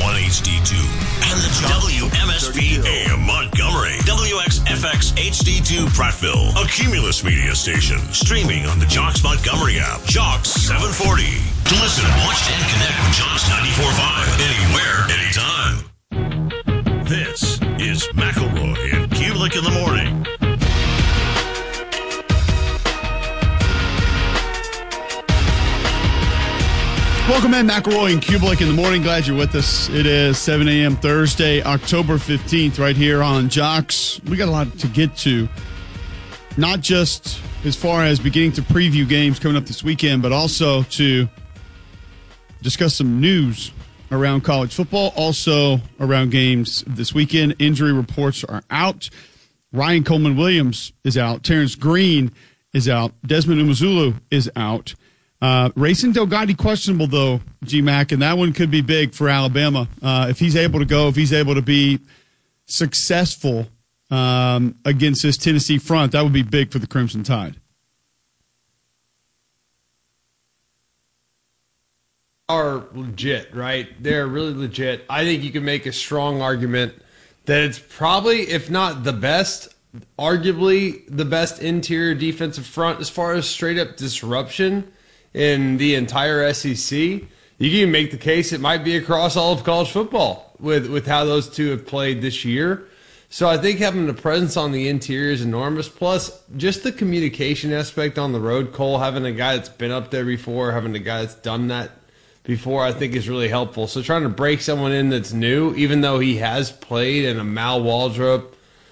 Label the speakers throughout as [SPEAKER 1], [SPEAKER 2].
[SPEAKER 1] HD2 and the WMSP AM Montgomery, WXFX HD2 Prattville, a Cumulus media station, streaming on the Jocks Montgomery app, Jocks 740. To listen, watch, and connect with Jocks 94.5 anywhere, anytime. This is McElroy and Kubelik in the morning.
[SPEAKER 2] Welcome in, McElroy and Kubelik in the morning. Glad you're with us. It is 7 a.m. Thursday, October 15th, right here on Jocks. We got a lot to get to, not just as far as beginning to preview games coming up this weekend, but also to discuss some news around college football, also around games this weekend. Injury reports are out. Ryan Coleman-Williams is out. Terrence Green is out. Desmond Umeozulu is out. Rayson Delgatti questionable, though, G-Mac, and that one could be big for Alabama. If he's able to go, if he's able to be successful against this Tennessee front, that would be big for the Crimson Tide.
[SPEAKER 3] Are legit, right? They're really legit. I think you can make a strong argument that it's probably, if not the best, arguably the best interior defensive front as far as straight-up disruption in the entire SEC. You can even make the case it might be across all of college football with how those two have played this year. So I think having the presence on the interior is enormous. Plus, just the communication aspect on the road, Cole, having a guy that's been up there before, having a guy that's done that before, I think is really helpful. So trying to break someone in that's new, even though he has played in a Mal Waldrop,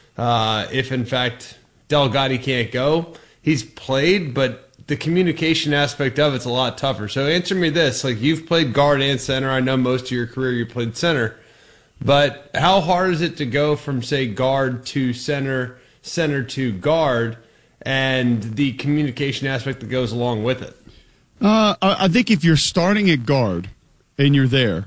[SPEAKER 3] if in fact Delgatti can't go, he's played, but the communication aspect of it's a lot tougher. So answer me this, like, you've played guard and center. I know most of your career you played center, but how hard is it to go from, say, guard to center, center to guard, and the communication aspect that goes along with it?
[SPEAKER 2] I think if you're starting at guard and you're there,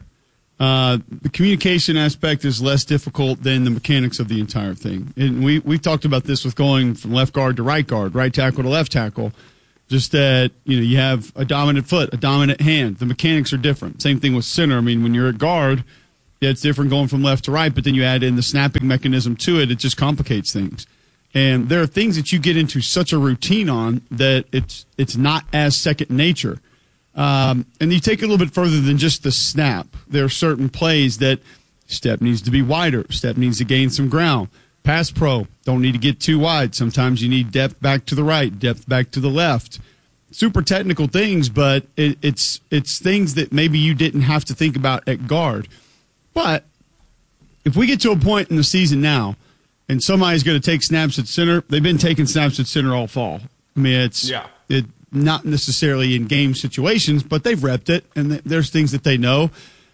[SPEAKER 2] the communication aspect is less difficult than the mechanics of the entire thing. And we talked about this with going from left guard to right tackle to left tackle. Just that, you have a dominant foot, a dominant hand. The mechanics are different. Same thing with center. I mean, when you're at guard, it's different going from left to right, but then you add in the snapping mechanism to it. It just complicates things. And there are things that you get into such a routine on that it's not as second nature. And you take it a little bit further than just the snap. There are certain plays that step needs to be wider, step needs to gain some ground. Pass pro, don't need to get too wide. Sometimes you need depth back to the right, depth back to the left. Super technical things, but it's things that maybe you didn't have to think about at guard. But if we get to a point in the season now and somebody's going to take snaps at center, they've been taking snaps at center all fall. I mean, it's not necessarily in game situations, but they've repped it, and there's things that they know.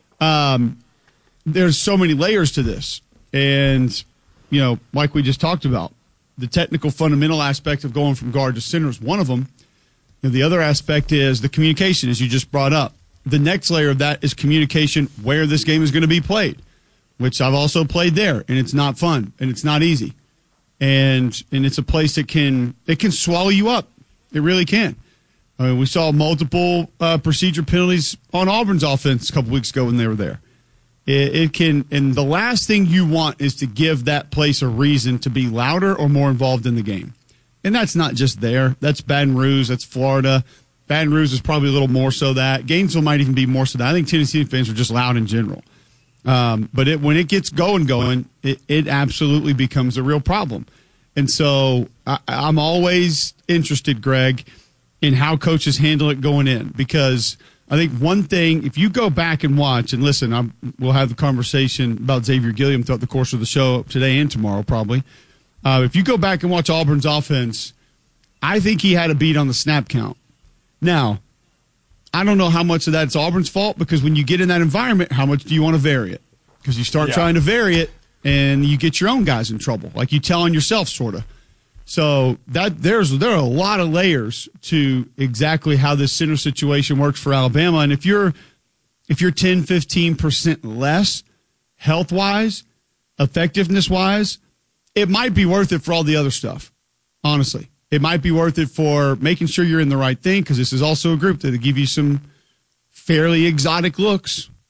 [SPEAKER 2] There's so many layers to this. And like we just talked about, the technical fundamental aspect of going from guard to center is one of them. And the other aspect is the communication, as you just brought up. The next layer of that is communication where this game is going to be played, which I've also played there, and it's not fun, and it's not easy. And it's a place that can swallow you up. It really can. I mean, we saw multiple procedure penalties on Auburn's offense a couple weeks ago when they were there. It can, and the last thing you want is to give that place a reason to be louder or more involved in the game. And that's not just there. That's Baton Rouge. That's Florida. Baton Rouge is probably a little more so that. Gainesville might even be more so that. I think Tennessee fans are just loud in general. But when it gets going, it absolutely becomes a real problem. And so I'm always interested, Greg, in how coaches handle it going in, because I think one thing, if you go back and watch, and listen, we'll have the conversation about Xavier Gilliam throughout the course of the show today and tomorrow probably. If you go back and watch Auburn's offense, I think he had a beat on the snap count. Now, I don't know how much of that's Auburn's fault, because when you get in that environment, how much do you want to vary it? Because you start trying to vary it, and you get your own guys in trouble, like you tell on yourself, sort of. So there are a lot of layers to exactly how this center situation works for Alabama. And if you're 10, 15% less health-wise, effectiveness-wise, it might be worth it for all the other stuff, honestly. It might be worth it for making sure you're in the right thing, because this is also a group that will give you some fairly exotic looks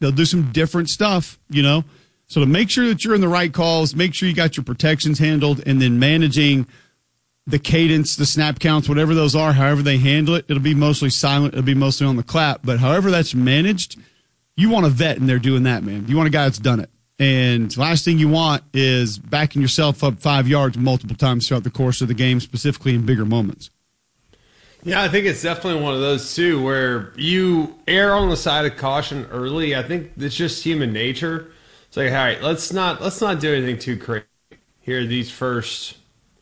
[SPEAKER 2] They'll do some different stuff, So to make sure that you're in the right calls, make sure you got your protections handled, and then managing the cadence, the snap counts, whatever those are, however they handle it, it'll be mostly silent. It'll be mostly on the clap. But however that's managed, you want a vet in there doing that, man. You want a guy that's done it. And last thing you want is backing yourself up 5 yards multiple times throughout the course of the game, specifically in bigger moments.
[SPEAKER 3] Yeah, I think it's definitely one of those, too, where you err on the side of caution early. I think it's just human nature. It's like, all right, let's not do anything too crazy here these first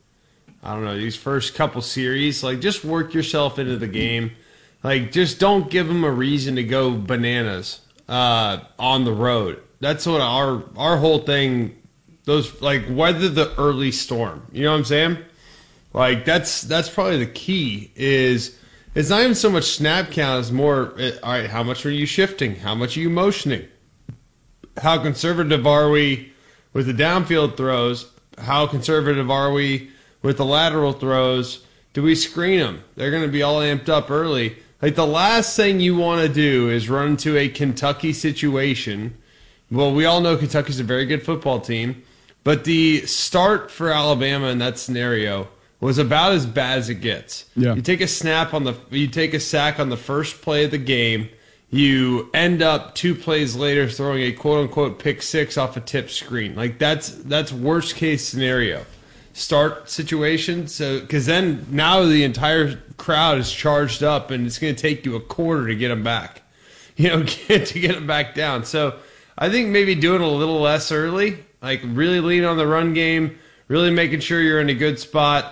[SPEAKER 3] couple series. Like, just work yourself into the game. Like, just don't give them a reason to go bananas on the road. That's what our whole thing, weather the early storm. You know what I'm saying? Like, that's probably the key is it's not even so much snap count. It's more, all right, how much are you shifting? How much are you motioning? How conservative are we with the downfield throws? How conservative are we with the lateral throws? Do we screen them? They're going to be all amped up early. Like, the last thing you want to do is run into a Kentucky situation. Well, we all know Kentucky's a very good football team, but the start for Alabama in that scenario was about as bad as it gets.
[SPEAKER 2] Yeah.
[SPEAKER 3] You take a sack on the first play of the game. You end up 2 plays later throwing a quote-unquote pick six off a tip screen. Like, that's worst-case scenario. Start situation. So, because then now the entire crowd is charged up, and it's going to take you a quarter to get them back. To get them back down. So, I think maybe doing a little less early, like really lean on the run game, really making sure you're in a good spot.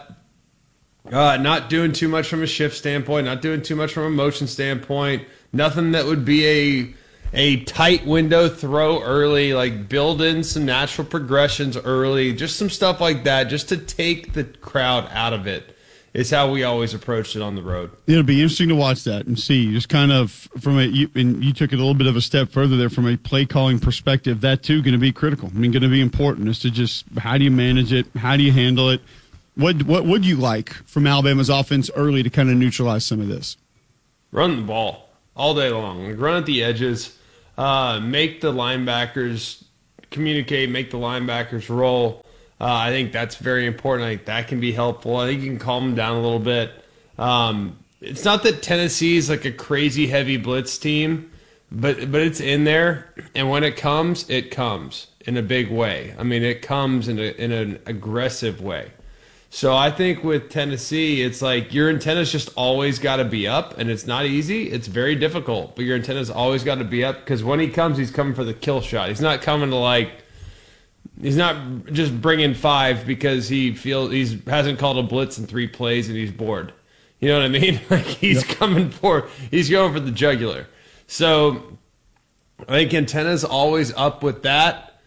[SPEAKER 3] Not doing too much from a shift standpoint, not doing too much from a motion standpoint. Nothing that would be a tight window throw early, like build in some natural progressions early, just some stuff like that, just to take the crowd out of it. Is how we always approached it on the road.
[SPEAKER 2] It'll be interesting to watch that and see, just kind of you took it a little bit of a step further there from a play calling perspective. That too going to be critical. Going to be important is to just how do you manage it, how do you handle it. What would you like from Alabama's offense early to kind of neutralize some of this?
[SPEAKER 3] Run the ball all day long. Run at the edges. Make the linebackers communicate. Make the linebackers roll. I think that's very important. I think that can be helpful. I think you can calm them down a little bit. It's not that Tennessee is like a crazy heavy blitz team, but it's in there. And when it comes in a big way. I mean, it comes in an aggressive way. So I think with Tennessee, it's like your antenna's just always got to be up, and it's not easy. It's very difficult, but your antenna's always got to be up because when he comes, he's coming for the kill shot. He's not coming to he's not just bringing 5 because he hasn't called a blitz in 3 plays and he's bored. You know what I mean? Like he's going for the jugular. So I think antenna's always up with that.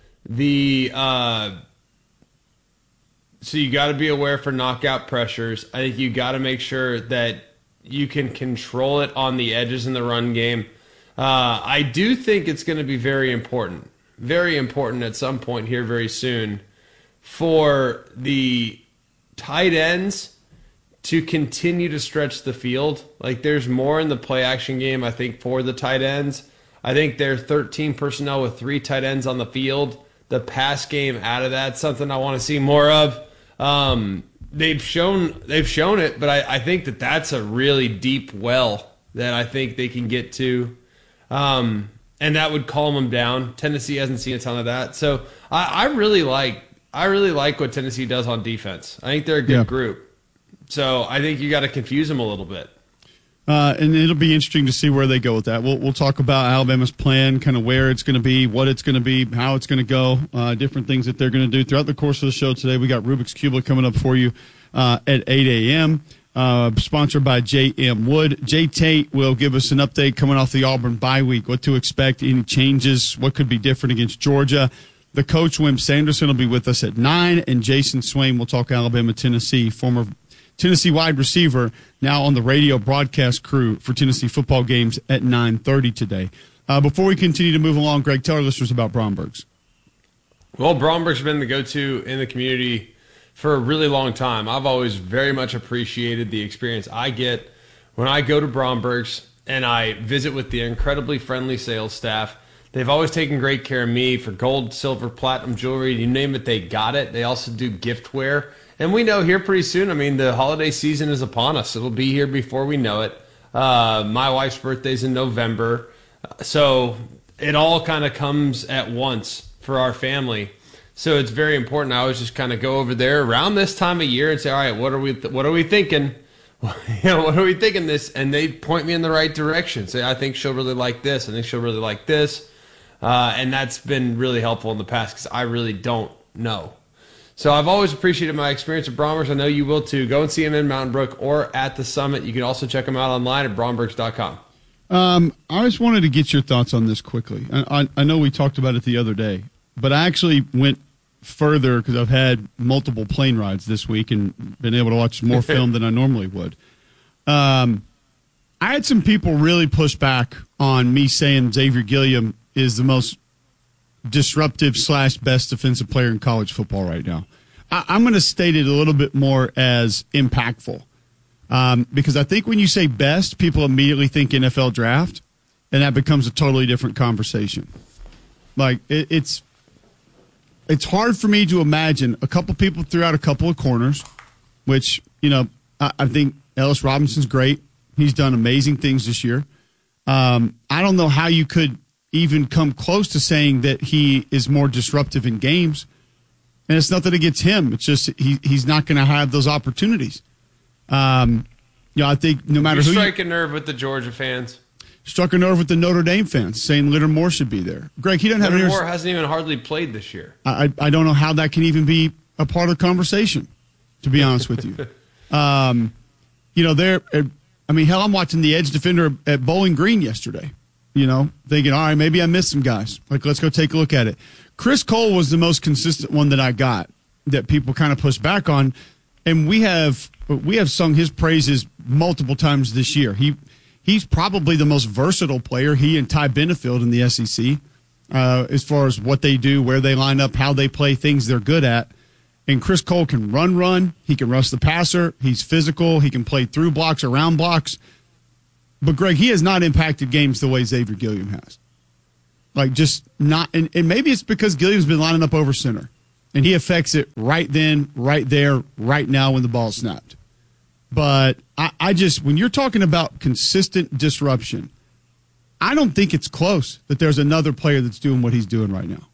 [SPEAKER 3] So you got to be aware for knockout pressures. I think you got to make sure that you can control it on the edges in the run game. I do think it's going to be very important at some point here very soon for the tight ends to continue to stretch the field. Like there's more in the play action game, I think, for the tight ends. I think they're 13 personnel with 3 tight ends on the field. The pass game out of that's something I want to see more of. They've shown it, but I think that's a really deep well that I think they can get to. And that would calm them down. Tennessee hasn't seen a ton of that. So I really like what Tennessee does on defense. I think they're a good group. So I think you got to confuse them a little bit.
[SPEAKER 2] And it'll be interesting to see where they go with that. We'll talk about Alabama's plan, kind of where it's going to be, what it's going to be, how it's going to go, different things that they're going to do throughout the course of the show today. We got Rubik's Cube coming up for you at 8 a.m., sponsored by J.M. Wood. Jay Tate will give us an update coming off the Auburn bye week, what to expect, any changes, what could be different against Georgia. The coach, Wim Sanderson, will be with us at 9, and Jason Swain will talk Alabama-Tennessee, former Tennessee wide receiver, now on the radio broadcast crew for Tennessee football games at 9:30 today. Before we continue to move along, Greg, tell our listeners about Bromberg's.
[SPEAKER 3] Well, Bromberg's been the go-to in the community for a really long time. I've always very much appreciated the experience I get when I go to Bromberg's and I visit with the incredibly friendly sales staff. They've always taken great care of me for gold, silver, platinum jewelry. You name it, they got it. They also do giftware. And we know here pretty soon, I mean, the holiday season is upon us. It'll be here before we know it. My wife's birthday's in November. So it all kind of comes at once for our family. So it's very important. I always just kind of go over there around this time of year and say, all right, what are we thinking? What are we thinking this? And they point me in the right direction. Say, I think she'll really like this. I think she'll really like this. And that's been really helpful in the past because I really don't know. So I've always appreciated my experience at Brombergs. I know you will too. Go and see them in Mountain Brook or at the Summit. You can also check them out online at brombergs.com.
[SPEAKER 2] I just wanted to get your thoughts on this quickly. I know we talked about it the other day, but I actually went further because I've had multiple plane rides this week and been able to watch more film than I normally would. I had some people really push back on me saying Xavier Gilliam is the most disruptive / best defensive player in college football right now. I'm going to state it a little bit more as impactful because I think when you say best, people immediately think NFL draft, and that becomes a totally different conversation. Like it's hard for me to imagine a couple people threw out a couple of corners, which, I think Ellis Robinson's great. He's done amazing things this year. I don't know how you could even come close to saying that he is more disruptive in games. And it's nothing against him. It's just he's not going to have those opportunities. I think no matter who.
[SPEAKER 3] Strike a nerve with the Georgia fans.
[SPEAKER 2] Struck a nerve with the Notre Dame fans saying Leonard Moore should be there. Greg, he doesn't have.
[SPEAKER 3] Leonard Moore hasn't even hardly played this year.
[SPEAKER 2] I don't know how that can even be a part of the conversation, to be honest with you. Hell, I'm watching the edge defender at Bowling Green yesterday. Thinking, all right, maybe I missed some guys. Like, let's go take a look at it. Chris Cole was the most consistent one that I got that people kind of pushed back on, and we have sung his praises multiple times this year. He's probably the most versatile player, he and Ty Benefield in the SEC, as far as what they do, where they line up, how they play, things they're good at. And Chris Cole can run. He can rush the passer. He's physical. He can play through blocks, around blocks. But, Greg, he has not impacted games the way Xavier Gilliam has. Like, just not – and maybe it's because Gilliam's been lining up over center, and he affects it right then, right there, right now when the ball's snapped. But I just – when you're talking about consistent disruption, I don't think it's close that there's another player that's doing what he's doing right now.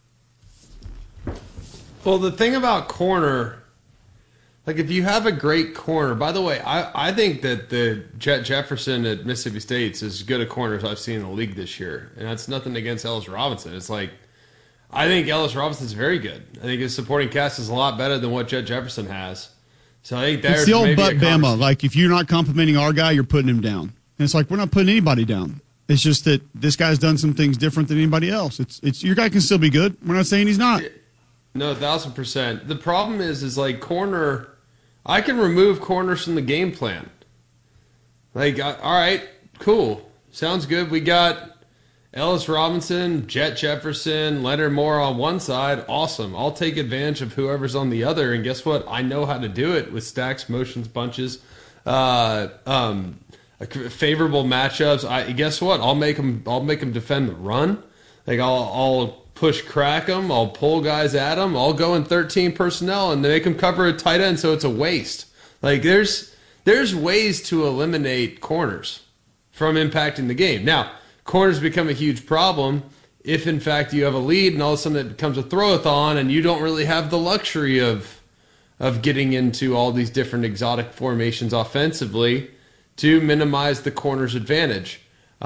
[SPEAKER 3] Well, the thing about corner – like, if you have a great corner, by the way, I think that the Jet Jefferson at Mississippi State's as good a corner as I've seen in the league this year. And that's nothing against Ellis Robinson. It's like, I think Ellis Robinson's very good. I think his supporting cast is a lot better than what Jet Jefferson has. So I think there's
[SPEAKER 2] it's the old butt Bama. Like, if you're not complimenting our guy, you're putting him down. And it's like, we're not putting anybody down. It's just that this guy's done some things different than anybody else. It's your guy can still be good. We're not saying he's not.
[SPEAKER 3] No, 1,000%. The problem is like corner. I can remove corners from the game plan. Like, all right, cool. Sounds good. We got Ellis Robinson, Jet Jefferson, Leonard Moore on one side. Awesome. I'll take advantage of whoever's on the other. And guess what? I know how to do it with stacks, motions, bunches, favorable matchups. Guess what? I'll make them defend the run. Like, I'll push crack them. I'll pull guys at them. I'll go in 13 personnel and make them cover a tight end, so it's a waste. Like, there's ways to eliminate corners from impacting the game. Now, corners become a huge problem if, in fact, you have a lead and all of a sudden it becomes a throw-a-thon and you don't really have the luxury of getting into all these different exotic formations offensively to minimize the corner's advantage.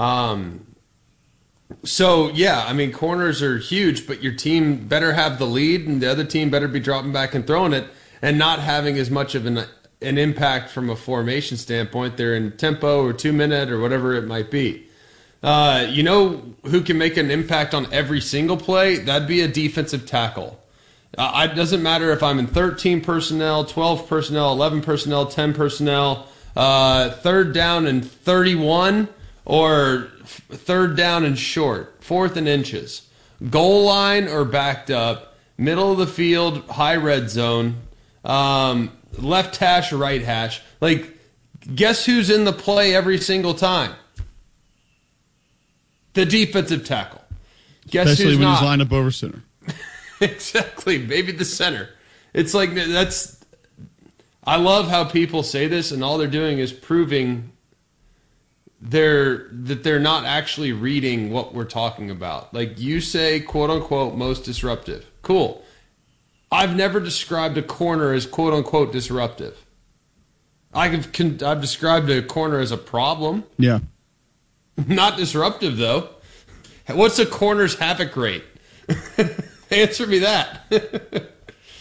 [SPEAKER 3] So, yeah, I mean, corners are huge, but your team better have the lead, and the other team better be dropping back and throwing it and not having as much of an impact from a formation standpoint. They're in tempo or 2-minute or whatever it might be. You know who can make an impact on every single play? That'd be a defensive tackle. It doesn't matter if I'm in 13 personnel, 12 personnel, 11 personnel, 10 personnel, third down and 31, or third down and short, 4th and inches, goal line or backed up, middle of the field, high red zone, left hash or right hash. Like, guess who's in the play every single time? The defensive tackle. Guess
[SPEAKER 2] especially
[SPEAKER 3] who's
[SPEAKER 2] when
[SPEAKER 3] not?
[SPEAKER 2] he's lined up over center.
[SPEAKER 3] Exactly, maybe the center. It's like that's. I love how people say this, and all they're doing is proving that they're not actually reading what we're talking about. Like you say, quote unquote, most disruptive. Cool. I've never described a corner as quote unquote disruptive. I've described a corner as a problem.
[SPEAKER 2] Yeah.
[SPEAKER 3] Not disruptive though. What's a corner's havoc rate? Answer me that.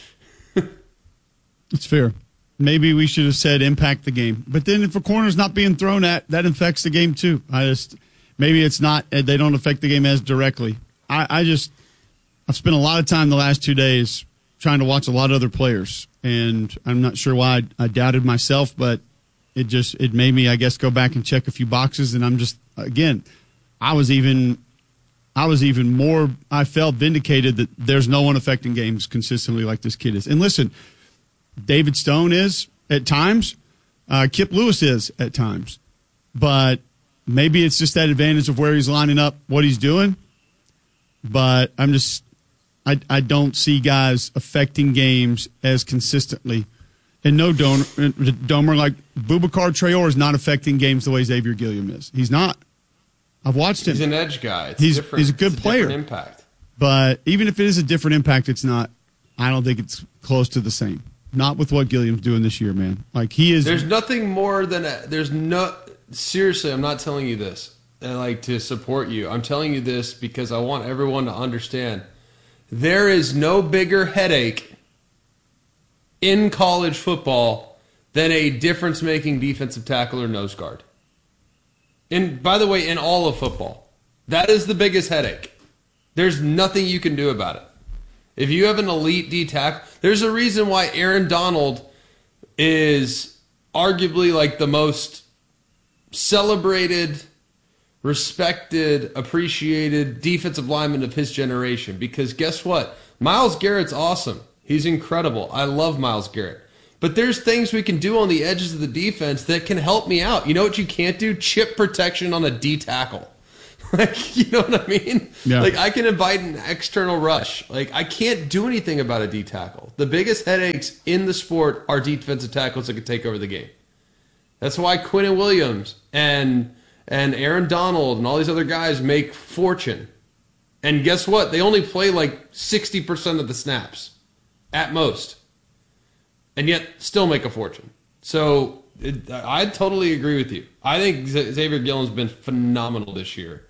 [SPEAKER 2] It's fair. Maybe we should have said impact the game. But then if a corner's not being thrown at, that affects the game too. Maybe it's not, they don't affect the game as directly. I've spent a lot of time the last 2 days trying to watch a lot of other players. And I'm not sure why I doubted myself, but it made me, I guess, go back and check a few boxes. And I'm just, again, I felt vindicated that there's no one affecting games consistently like this kid is. And listen, David Stone is at times. Kip Lewis is at times. But maybe it's just that advantage of where he's lining up, what he's doing. But I don't see guys affecting games as consistently. And no Domer, like Boubacar Traore is not affecting games the way Xavier Gilliam is. He's not. I've watched him.
[SPEAKER 3] He's an edge guy.
[SPEAKER 2] He's a good player.
[SPEAKER 3] Impact.
[SPEAKER 2] But even if it is a different impact, it's not. I don't think it's close to the same. Not with what Gilliam's doing this year, man. Like he is.
[SPEAKER 3] There's nothing more than seriously. I'm not telling you this to support you. I'm telling you this because I want everyone to understand. There is no bigger headache in college football than a difference-making defensive tackle or nose guard. And by the way, in all of football, that is the biggest headache. There's nothing you can do about it. If you have an elite D tackle, there's a reason why Aaron Donald is arguably like the most celebrated, respected, appreciated defensive lineman of his generation. Because guess what? Myles Garrett's awesome. He's incredible. I love Myles Garrett. But there's things we can do on the edges of the defense that can help me out. You know what you can't do? Chip protection on a D tackle. You know what I mean?
[SPEAKER 2] Yeah.
[SPEAKER 3] I can invite an external rush. I can't do anything about a D tackle. The biggest headaches in the sport are defensive tackles that can take over the game. That's why Quinnen Williams and Aaron Donald and all these other guys make fortune. And guess what? They only play 60% of the snaps at most. And yet still make a fortune. So I totally agree with you. I think Xavier Gilliam's been phenomenal this year.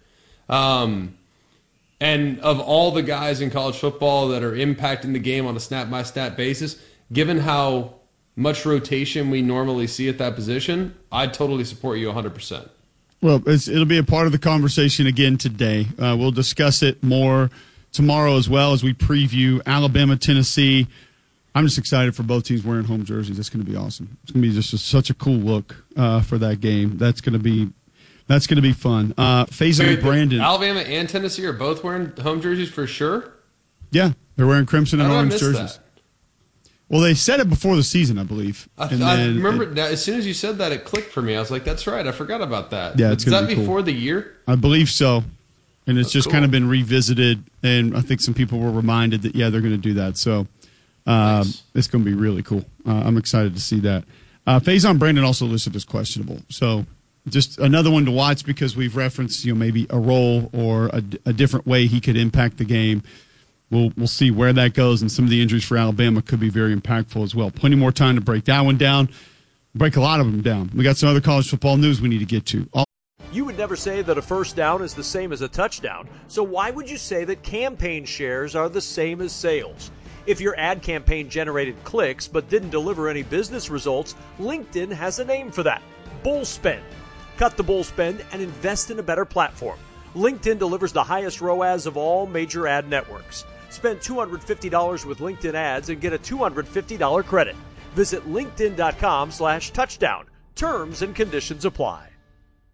[SPEAKER 3] And of all the guys in college football that are impacting the game on a snap-by-snap basis, given how much rotation we normally see at that position, I'd totally support you 100%.
[SPEAKER 2] Well, it'll be a part of the conversation again today. We'll discuss it more tomorrow as well as we preview Alabama, Tennessee. I'm just excited for both teams wearing home jerseys. That's going to be awesome. It's going to be just such a cool look for that game. That's going to be fun. Faison Brandon.
[SPEAKER 3] Alabama and Tennessee are both wearing home jerseys for sure?
[SPEAKER 2] Yeah, they're wearing crimson and orange jerseys.
[SPEAKER 3] That?
[SPEAKER 2] Well, they said it before the season, I believe.
[SPEAKER 3] I remember as soon as you said that, it clicked for me. I was like, that's right. I forgot about that.
[SPEAKER 2] Yeah, it's
[SPEAKER 3] Is that
[SPEAKER 2] be
[SPEAKER 3] before
[SPEAKER 2] cool.
[SPEAKER 3] the year?
[SPEAKER 2] I believe so. And it's just
[SPEAKER 3] cool.
[SPEAKER 2] kind of been revisited, and I think some people were reminded that, they're going to do that. So nice. It's going to be really cool. I'm excited to see that. Faison Brandon also listed as questionable. So just another one to watch because we've referenced, maybe a role or a different way he could impact the game. We'll see where that goes, and some of the injuries for Alabama could be very impactful as well. Plenty more time to break that one down, break a lot of them down. We got some other college football news we need to get to.
[SPEAKER 4] You would never say that a first down is the same as a touchdown, so why would you say that campaign shares are the same as sales? If your ad campaign generated clicks but didn't deliver any business results, LinkedIn has a name for that: bull spend. Cut the bull spend and invest in a better platform. LinkedIn delivers the highest ROAS of all major ad networks. Spend $250 with LinkedIn ads and get a $250 credit. Visit linkedin.com/touchdown. Terms and conditions apply.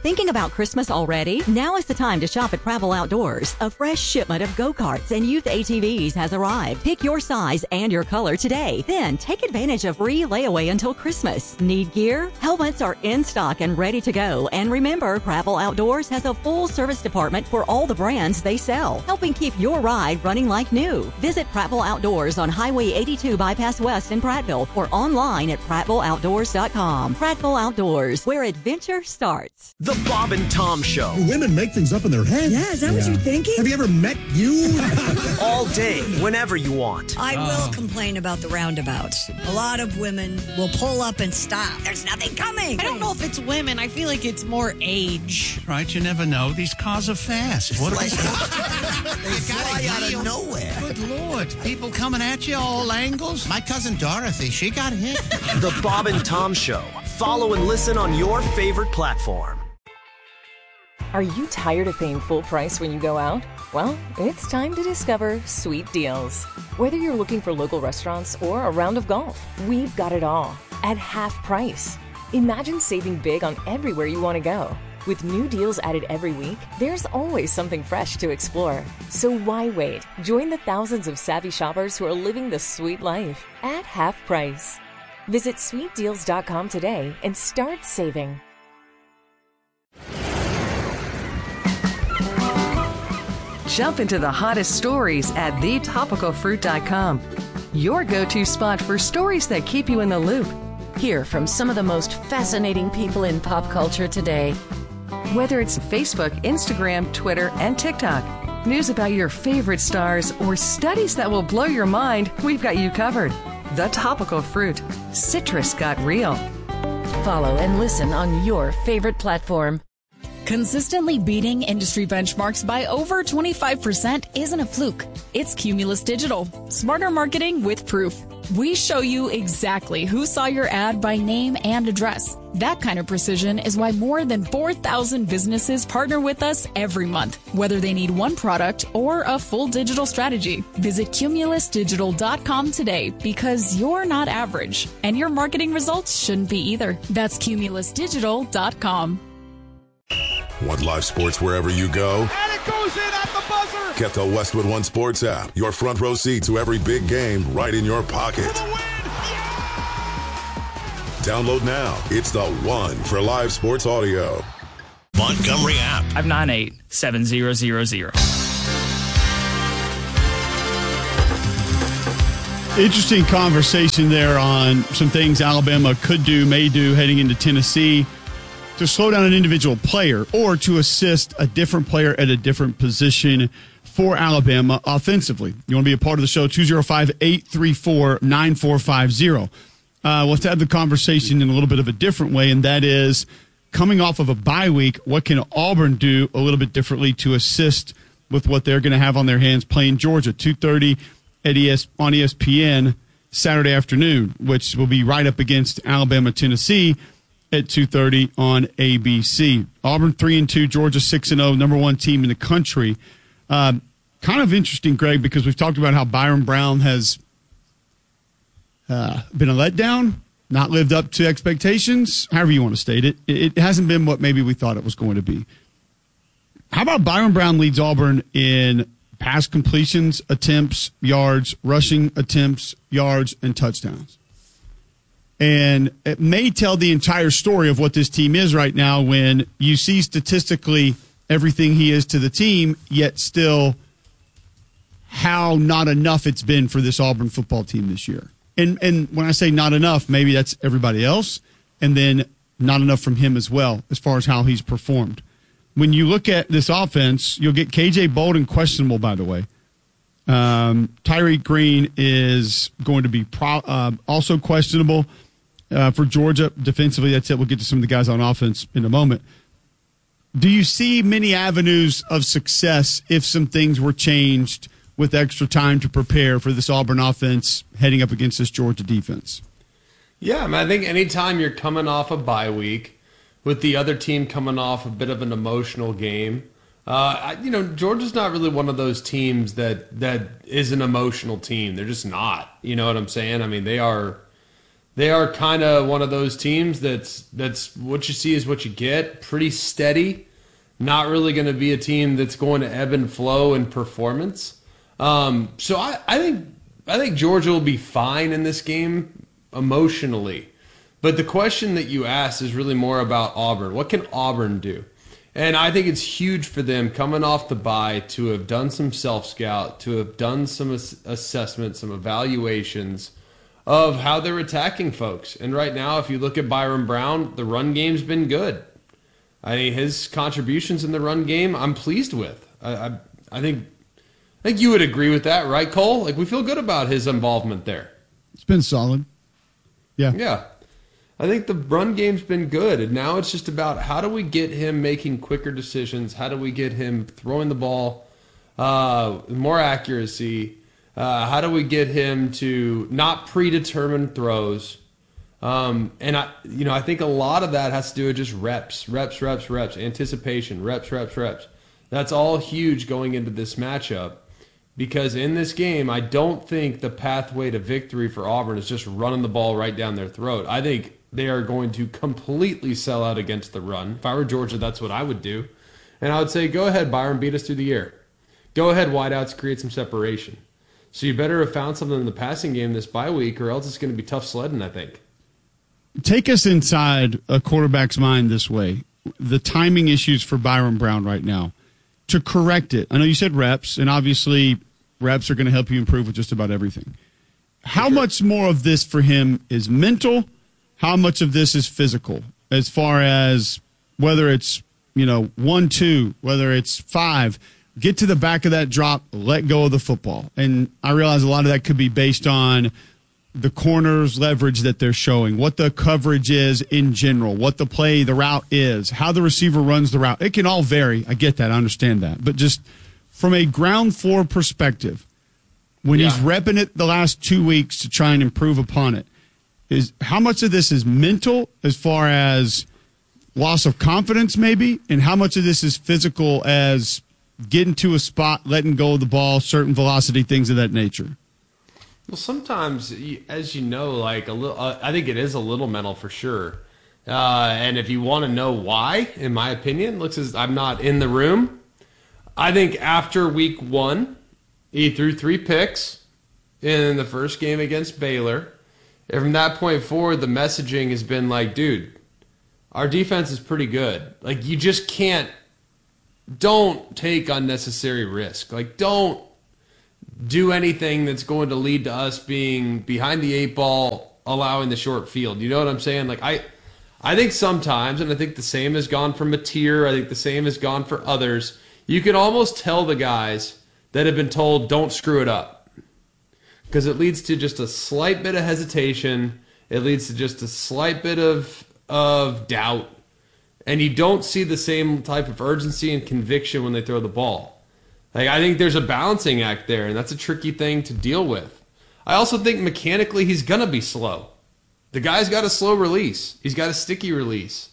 [SPEAKER 5] Thinking about Christmas already? Now is the time to shop at Prattville Outdoors. A fresh shipment of go-karts and youth ATVs has arrived. Pick your size and your color today. Then take advantage of free layaway until Christmas. Need gear? Helmets are in stock and ready to go. And remember, Prattville Outdoors has a full service department for all the brands they sell, helping keep your ride running like new. Visit Prattville Outdoors on Highway 82 Bypass West in Prattville or online at prattvilleoutdoors.com. Prattville Outdoors, where adventure starts.
[SPEAKER 6] The Bob and Tom Show.
[SPEAKER 7] Do women make things up in their head?
[SPEAKER 8] Yeah, is that what you're thinking?
[SPEAKER 7] Have you ever met you?
[SPEAKER 6] All day, whenever you want.
[SPEAKER 8] I will complain about the roundabouts. A lot of women will pull up and stop. There's nothing coming.
[SPEAKER 9] I don't know if it's women. I feel like it's more age.
[SPEAKER 10] Right, you never know. These cars are fast. What
[SPEAKER 11] they fly out of nowhere.
[SPEAKER 10] Good Lord. People coming at you all angles. My cousin Dorothy, she got hit.
[SPEAKER 6] The Bob and Tom Show. Follow and listen on your favorite platform.
[SPEAKER 12] Are you tired of paying full price when you go out? Well, it's time to discover Sweet Deals. Whether you're looking for local restaurants or a round of golf, we've got it all at half price. Imagine saving big on everywhere you want to go. With new deals added every week, there's always something fresh to explore. So why wait? Join the thousands of savvy shoppers who are living the sweet life at half price. Visit sweetdeals.com today and start saving.
[SPEAKER 13] Jump into the hottest stories at thetopicalfruit.com. Your go-to spot for stories that keep you in the loop. Hear from some of the most fascinating people in pop culture today. Whether it's Facebook, Instagram, Twitter, and TikTok, news about your favorite stars, or studies that will blow your mind, we've got you covered. The Topical Fruit. Citrus got real.
[SPEAKER 14] Follow and listen on your favorite platform.
[SPEAKER 15] Consistently beating industry benchmarks by over 25% isn't a fluke. It's Cumulus Digital. Smarter marketing with proof. We show you exactly who saw your ad by name and address. That kind of precision is why more than 4,000 businesses partner with us every month, whether they need one product or a full digital strategy. Visit cumulusdigital.com today because you're not average, and your marketing results shouldn't be either. That's cumulusdigital.com.
[SPEAKER 16] Want live sports wherever you go?
[SPEAKER 17] And it goes in at the buzzer!
[SPEAKER 16] Get the Westwood One Sports app. Your front row seat to every big game right in your pocket.
[SPEAKER 17] For the win!
[SPEAKER 16] Download now. It's the one for live sports audio.
[SPEAKER 1] Montgomery app.
[SPEAKER 18] 598-7000.
[SPEAKER 2] Interesting conversation there on some things Alabama could do, may do heading into Tennessee to slow down an individual player or to assist a different player at a different position for Alabama offensively. You want to be a part of the show, 205-834-9450. Let's have the conversation in a little bit of a different way, and that is coming off of a bye week, what can Auburn do a little bit differently to assist with what they're going to have on their hands playing Georgia, 2:30 on ESPN Saturday afternoon, which will be right up against Alabama-Tennessee at 2:30 on ABC. Auburn 3-2, Georgia 6-0, number one team in the country. Kind of interesting, Greg, because we've talked about how Byron Brown has been a letdown, not lived up to expectations, however you want to state it. It hasn't been what maybe we thought it was going to be. How about Byron Brown leads Auburn in pass completions, attempts, yards, rushing attempts, yards, and touchdowns? And it may tell the entire story of what this team is right now when you see statistically everything he is to the team, yet still how not enough it's been for this Auburn football team this year. And when I say not enough, maybe that's everybody else, and then not enough from him as well as far as how he's performed. When you look at this offense, you'll get KJ Bolden questionable, by the way. Tyreek Green is going to be also questionable. For Georgia, defensively, that's it. We'll get to some of the guys on offense in a moment. Do you see many avenues of success if some things were changed with extra time to prepare for this Auburn offense heading up against this Georgia defense?
[SPEAKER 3] Yeah, I mean, I think anytime you're coming off a bye week with the other team coming off a bit of an emotional game, Georgia's not really one of those teams that is an emotional team. They're just not. You know what I'm saying? I mean, they are They are kind of one of those teams that's what you see is what you get. Pretty steady. Not really going to be a team that's going to ebb and flow in performance. So I think Georgia will be fine in this game emotionally. But the question that you asked is really more about Auburn. What can Auburn do? And I think it's huge for them coming off the bye to have done some self-scout, to have done some assessments, some evaluations of how they're attacking folks. And right now, if you look at Byron Brown, the run game's been good. I mean, his contributions in the run game, I'm pleased with. I think you would agree with that, right, Cole? Like, we feel good about his involvement there.
[SPEAKER 2] It's been solid. Yeah.
[SPEAKER 3] Yeah. I think the run game's been good, and now it's just about how do we get him making quicker decisions? How do we get him throwing the ball more accuracy? How do we get him to not predetermined throws? And I think a lot of that has to do with just reps, anticipation, reps. That's all huge going into this matchup, because in this game, I don't think the pathway to victory for Auburn is just running the ball right down their throat. I think they are going to completely sell out against the run. If I were Georgia, that's what I would do. And I would say, go ahead, Byron, beat us through the air. Go ahead, wideouts, create some separation. So you better have found something in the passing game this bye week, or else it's going to be tough sledding, I think.
[SPEAKER 2] Take us inside a quarterback's mind this way. The timing issues for Byron Brown right now. To correct it, I know you said reps, and obviously reps are going to help you improve with just about everything. How much more of this for him is mental? How much of this is physical? As far as whether it's 1-2, whether it's 5, get to the back of that drop, let go of the football. And I realize a lot of that could be based on the corners' leverage that they're showing, what the coverage is in general, what the route is, how the receiver runs the route. It can all vary. I get that. I understand that. But just from a ground floor perspective, when he's repping it the last 2 weeks to try and improve upon it, is how much of this is mental as far as loss of confidence maybe, and how much of this is physical as getting to a spot, letting go of the ball, certain velocity, things of that nature?
[SPEAKER 3] Well, sometimes, as you know, like a little, I think it is a little mental for sure. And if you want to know why, in my opinion, looks as I'm not in the room. I think after week 1, he threw 3 picks in the first game against Baylor. And from that point forward, the messaging has been like, dude, our defense is pretty good. Like, you just don't take unnecessary risk. Like, don't do anything that's going to lead to us being behind the 8 ball, allowing the short field. You know what I'm saying? Like, I think sometimes, and I think the same has gone for Mateer, I think the same has gone for others, you can almost tell the guys that have been told, don't screw it up. Because it leads to just a slight bit of hesitation. It leads to just a slight bit of doubt. And you don't see the same type of urgency and conviction when they throw the ball. Like, I think there's a balancing act there, and that's a tricky thing to deal with. I also think mechanically he's going to be slow. The guy's got a slow release. He's got a sticky release.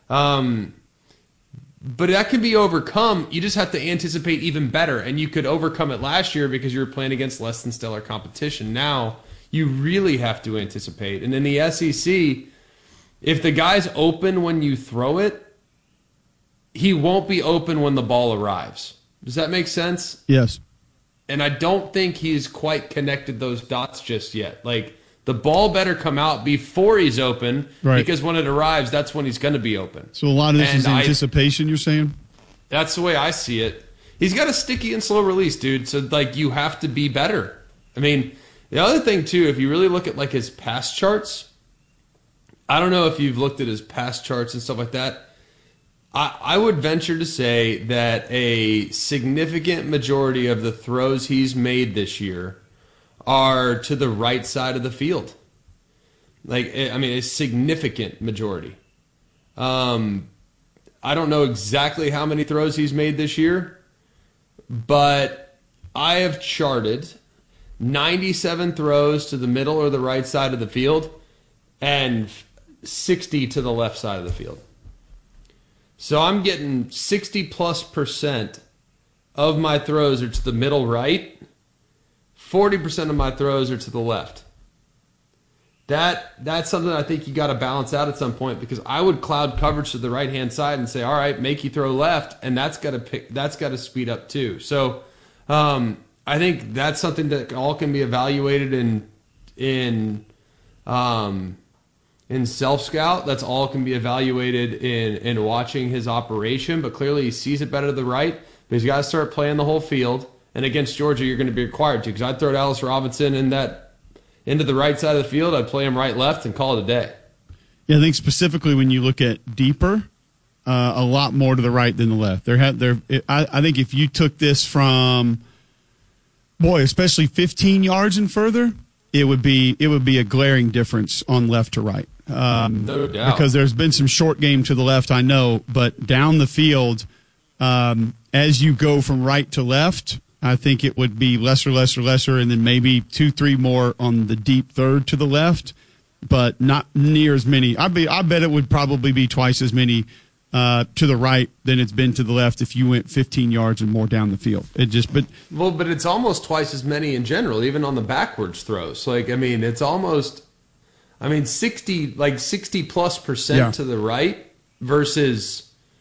[SPEAKER 3] But that can be overcome. You just have to anticipate even better. And you could overcome it last year because you were playing against less than stellar competition. Now you really have to anticipate. And in the SEC, if the guy's open when you throw it, he won't be open when the ball arrives. Does that make sense?
[SPEAKER 2] Yes.
[SPEAKER 3] And I don't think he's quite connected those dots just yet. Like, the ball better come out before he's open, right? Because when it arrives, that's when he's going to be open.
[SPEAKER 2] So a lot of this is anticipation, you're saying?
[SPEAKER 3] That's the way I see it. He's got a sticky and slow release, dude. So, like, you have to be better. I mean, the other thing, too, if you really look at, like, his pass charts, I don't know if you've looked at his pass charts and stuff like that. I would venture to say that a significant majority of the throws he's made this year are to the right side of the field. Like, I mean, a significant majority. I don't know exactly how many throws he's made this year, but I have charted 97 throws to the middle or the right side of the field and 60 to the left side of the field. So I'm getting 60+% of my throws are to the middle right. 40% of my throws are to the left. that's something I think you got to balance out at some point, because I would cloud coverage to the right hand side and say, all right, make you throw left, and that's got to speed up too. So I think that's something that all can be evaluated in self scout. That's all can be evaluated in watching his operation. But clearly he sees it better to the right. But he's got to start playing the whole field. And against Georgia, you're going to be required to, because I'd throw Dallas Robinson into the right side of the field. I'd play him right, left, and call it a day.
[SPEAKER 2] Yeah, I think specifically when you look at deeper, a lot more to the right than the left. I think if you took this from, especially 15 yards and further, it would be a glaring difference on left to right.
[SPEAKER 3] No doubt.
[SPEAKER 2] Because there's been some short game to the left, I know, but down the field, as you go from right to left, I think it would be lesser, and then maybe 2-3 more on the deep third to the left, but not near as many. I bet it would probably be twice as many to the right than it's been to the left if you went 15 yards and more down the field.
[SPEAKER 3] But it's almost twice as many in general, even on the backwards throws. It's almost 60+% to the right versus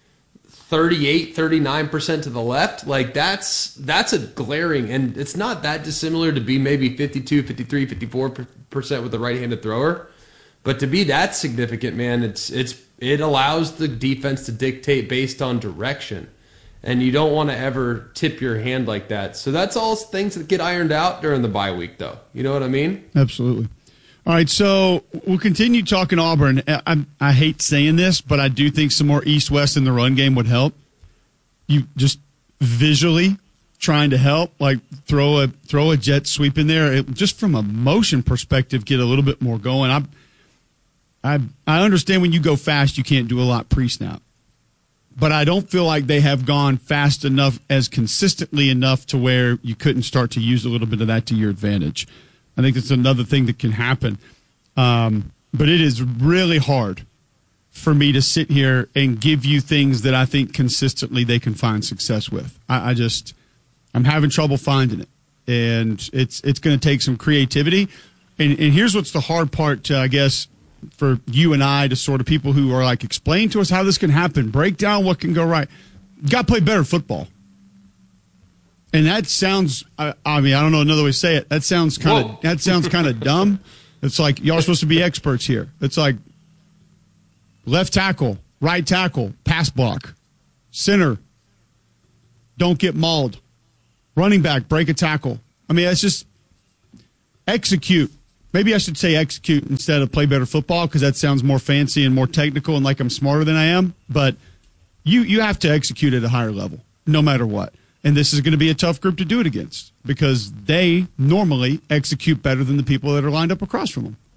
[SPEAKER 3] 38-39% to the left. That's a glaring, and it's not that dissimilar to be maybe 52, 53, 54% with the right-handed thrower. But to be that significant, man, it allows the defense to dictate based on direction. And you don't want to ever tip your hand like that. So that's all things that get ironed out during the bye week, though. You know what I mean?
[SPEAKER 2] Absolutely. All right, so we'll continue talking Auburn. I hate saying this, but I do think some more east-west in the run game would help. You just visually trying to help, throw a jet sweep in there. Just from a motion perspective, get a little bit more going. I understand when you go fast, you can't do a lot pre-snap. But I don't feel like they have gone fast enough, as consistently enough to where you couldn't start to use a little bit of that to your advantage. I think that's another thing that can happen. But it is really hard for me to sit here and give you things that I think consistently they can find success with. I'm having trouble finding it. And it's going to take some creativity. And here's what's the hard part, I guess, for you and I, to sort of people who are explain to us how this can happen, break down what can go right. You got to play better football. And that sounds, I don't know another way to say it. That sounds kind of dumb. It's like y'all are supposed to be experts here. It's like left tackle, right tackle, pass block, center, don't get mauled, running back, break a tackle. It's just execute. Maybe I should say execute instead of play better football, because that sounds more fancy and more technical and like I'm smarter than I am. But you have to execute at a higher level, no matter what. And this is going to be a tough group to do it against, because they normally execute better than the people that are lined up across from them.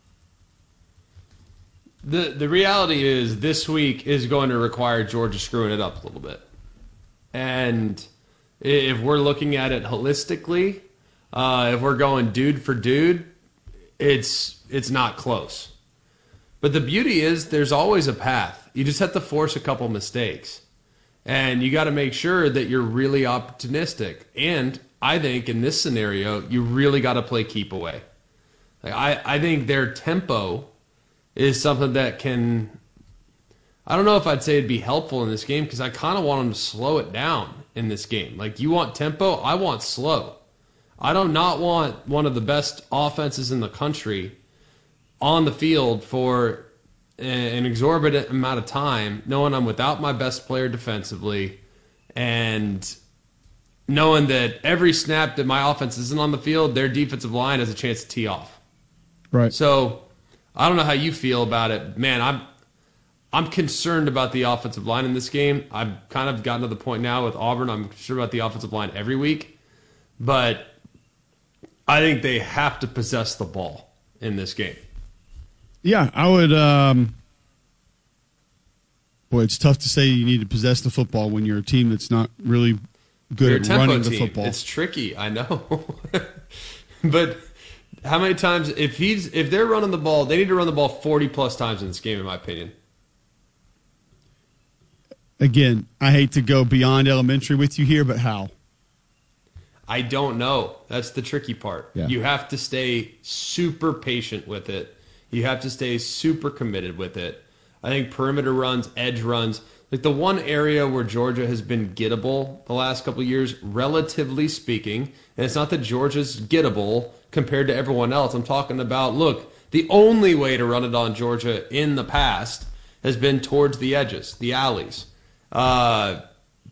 [SPEAKER 3] The reality is this week is going to require Georgia screwing it up a little bit. And if we're looking at it holistically, if we're going dude for dude, it's not close. But the beauty is there's always a path. You just have to force a couple mistakes. And you got to make sure that you're really opportunistic. And I think in this scenario, you really got to play keep away. I think their tempo is something that can, I don't know if I'd say it'd be helpful in this game, because I kind of want them to slow it down in this game. You want tempo, I want slow. I do not want one of the best offenses in the country on the field for an exorbitant amount of time, knowing I'm without my best player defensively, and knowing that every snap that my offense isn't on the field, their defensive line has a chance to tee off.
[SPEAKER 2] Right.
[SPEAKER 3] So I don't know how you feel about it. Man, I'm concerned about the offensive line in this game. I've kind of gotten to the point now with Auburn. I'm concerned about the offensive line every week. But I think they have to possess the ball in this game.
[SPEAKER 2] Yeah, I would. It's tough to say you need to possess the football when you're a team that's not really good at running the football.
[SPEAKER 3] It's tricky, I know. But how many times, if they're running the ball, they need to run the ball 40+ times in this game, in my opinion.
[SPEAKER 2] Again, I hate to go beyond elementary with you here, but how?
[SPEAKER 3] I don't know. That's the tricky part.
[SPEAKER 2] Yeah.
[SPEAKER 3] You have to stay super patient with it. You have to stay super committed with it. I think perimeter runs, edge runs, like the one area where Georgia has been gettable the last couple of years, relatively speaking, and it's not that Georgia's gettable compared to everyone else. I'm talking about, look, the only way to run it on Georgia in the past has been towards the edges, the alleys. Trying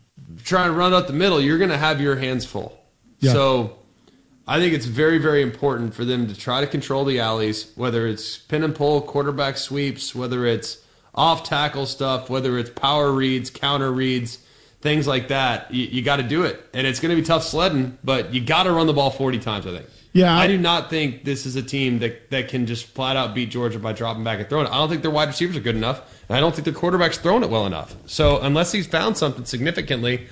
[SPEAKER 3] to run up the middle, you're going to have your hands full. Yeah. So I think it's very, very important for them to try to control the alleys, whether it's pin and pull, quarterback sweeps, whether it's off-tackle stuff, whether it's power reads, counter reads, things like that. You got to do it. And it's going to be tough sledding, but you got to run the ball 40 times, I think. Yeah, I do not think this is a team that can just flat out beat Georgia by dropping back and throwing it. I don't think their wide receivers are good enough, and I don't think their quarterback's throwing it well enough. So unless he's found something significantly,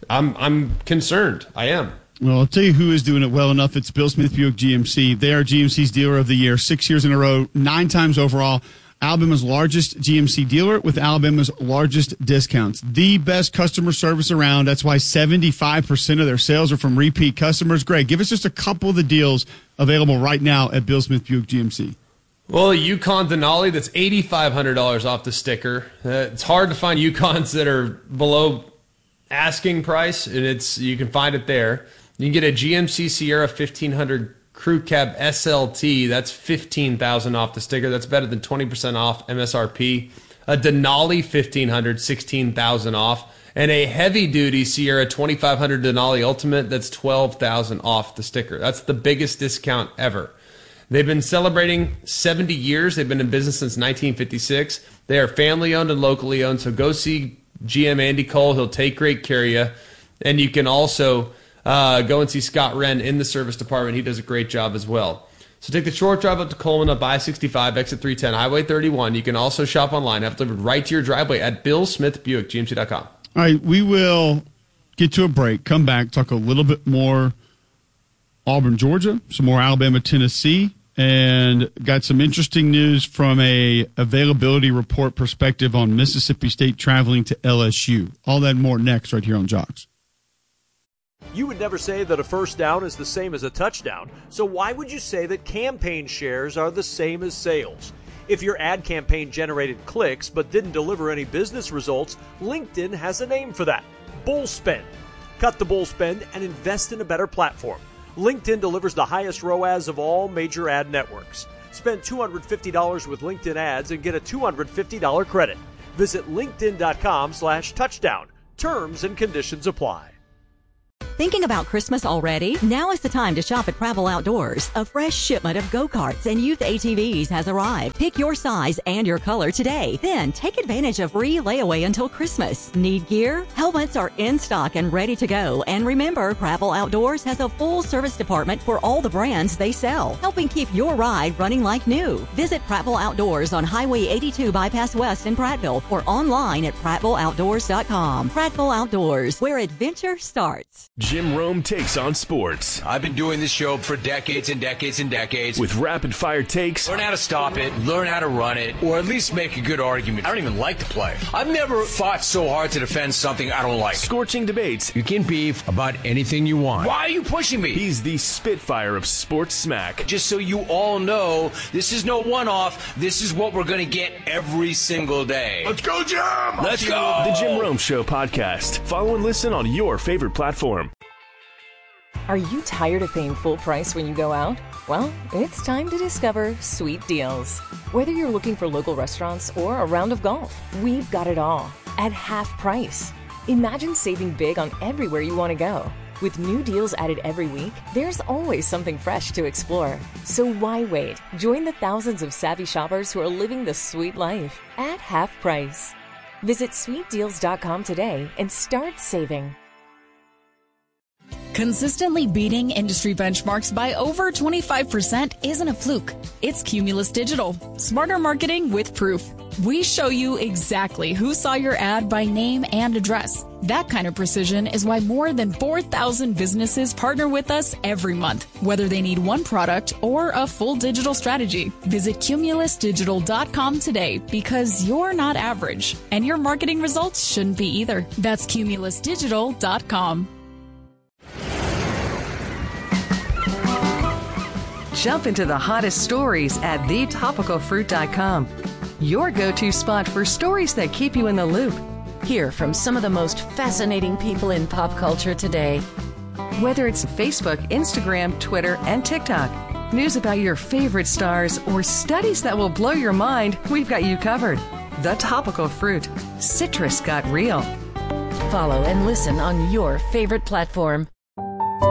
[SPEAKER 3] I'm concerned. I am.
[SPEAKER 2] Well, I'll tell you who is doing it well enough. It's Bill Smith Buick GMC. They are GMC's dealer of the year 6 years in a row, 9 times overall. Alabama's largest GMC dealer with Alabama's largest discounts. The best customer service around. That's why 75% of their sales are from repeat customers. Greg, give us just a couple of the deals available right now at Bill Smith Buick GMC.
[SPEAKER 3] Well, a Yukon Denali that's $8,500 off the sticker. It's hard to find Yukons that are below asking price, and you can find it there. You can get a GMC Sierra 1500 Crew Cab SLT, that's $15,000 off the sticker. That's better than 20% off MSRP. A Denali 1500, $16,000 off. And a heavy-duty Sierra 2500 Denali Ultimate, that's $12,000 off the sticker. That's the biggest discount ever. They've been celebrating 70 years. They've been in business since 1956. They are family-owned and locally owned, so go see GM Andy Cole. He'll take great care of you. And you can also go and see Scott Wren in the service department. He does a great job as well. So take the short drive up to Coleman up I-65, exit 310, Highway 31. You can also shop online, have it delivered right to your driveway at BillSmithBuickGMC.com.
[SPEAKER 2] All right, we will get to a break, come back, talk a little bit more Auburn, Georgia, some more Alabama, Tennessee, and got some interesting news from a availability report perspective on Mississippi State traveling to LSU. All that and more next right here on Jocks.
[SPEAKER 4] You would never say that a first down is the same as a touchdown, so why would you say that campaign shares are the same as sales? If your ad campaign generated clicks but didn't deliver any business results, LinkedIn has a name for that: bull spend. Cut the bull spend and invest in a better platform. LinkedIn delivers the highest ROAS of all major ad networks. Spend $250 with LinkedIn ads and get a $250 credit. Visit linkedin.com/touchdown. Terms and conditions apply.
[SPEAKER 5] Thinking about Christmas already? Now is the time to shop at Pravel Outdoors. A fresh shipment of go-karts and youth ATVs has arrived. Pick your size and your color today. Then take advantage of free layaway until Christmas. Need gear? Helmets are in stock and ready to go. And remember, Pravel Outdoors has a full service department for all the brands they sell, helping keep your ride running like new. Visit Pravel Outdoors on Highway 82 Bypass West in Prattville or online at PrattvilleOutdoors.com. Prattville Outdoors, where adventure starts.
[SPEAKER 18] Jim Rome takes on sports.
[SPEAKER 19] I've been doing this show for decades and decades and decades.
[SPEAKER 18] With rapid-fire takes.
[SPEAKER 19] Learn how to stop it, learn how to run it, or at least make a good argument. I don't even like the play. I've never fought so hard to defend something I don't like.
[SPEAKER 18] Scorching debates.
[SPEAKER 19] You can beef about anything you want. Why are you pushing me?
[SPEAKER 18] He's the Spitfire of sports smack.
[SPEAKER 19] Just so you all know, this is no one-off. This is what we're going to get every single day.
[SPEAKER 18] Let's go, Jim! Let's go! The Jim Rome Show podcast. Follow and listen on your favorite platform.
[SPEAKER 12] Are you tired of paying full price when you go out? Well, it's time to discover Sweet Deals. Whether you're looking for local restaurants or a round of golf, we've got it all at half price. Imagine saving big on everywhere you want to go. With new deals added every week, there's always something fresh to explore. So why wait? Join the thousands of savvy shoppers who are living the sweet life at half price. Visit sweetdeals.com today and start saving.
[SPEAKER 15] Consistently beating industry benchmarks by over 25% isn't a fluke. It's Cumulus Digital. Smarter marketing with proof. We show you exactly who saw your ad by name and address. That kind of precision is why more than 4,000 businesses partner with us every month, whether they need one product or a full digital strategy. Visit cumulusdigital.com today because you're not average, and your marketing results shouldn't be either. That's cumulusdigital.com.
[SPEAKER 13] Jump into the hottest stories at thetopicalfruit.com. Your go-to spot for stories that keep you in the loop.
[SPEAKER 14] Hear from some of the most fascinating people in pop culture today.
[SPEAKER 13] Whether it's Facebook, Instagram, Twitter, and TikTok, news about your favorite stars, or studies that will blow your mind, we've got you covered. The Topical Fruit. Citrus got real.
[SPEAKER 14] Follow and listen on your favorite platform.